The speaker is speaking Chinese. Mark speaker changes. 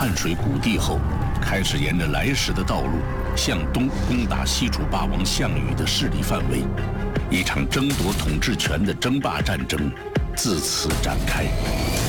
Speaker 1: 汉水谷地后，开始沿着来时的道路向东攻打西楚霸王项羽的势力范围，一场争夺统治权的争霸战争自此展开。